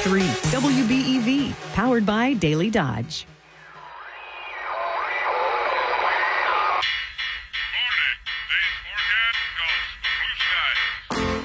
101.3 WBEV, powered by Daily Dodge. Morning. Today's forecast